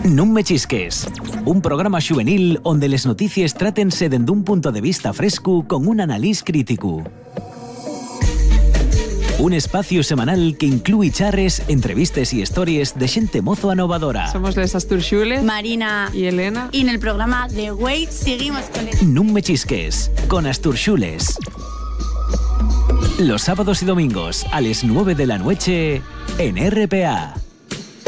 Non me chisques, un programa juvenil onde les notícies trátense dende un punto de vista fresco con un analís crítico. Un espacio semanal que inclúe charres, entrevistes y historias de xente mozo anovadora. Somos les Asturxules, Marina y Elena. Y en el programa de Way seguimos con el... Non me chisques, con Asturxules. Los sábados y domingos a las 9 de la noche en RPA.